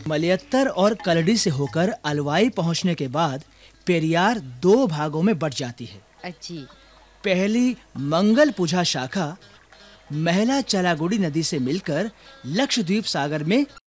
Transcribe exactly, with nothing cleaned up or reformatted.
मलयत्तर और कलडी से होकर अलवाई पहुंचने के बाद पेरियार दो भागों में बट जाती है। अच्छी। पहली मंगलपुझा शाखा महिला चलागुड़ी नदी से मिलकर लक्षद्वीप सागर में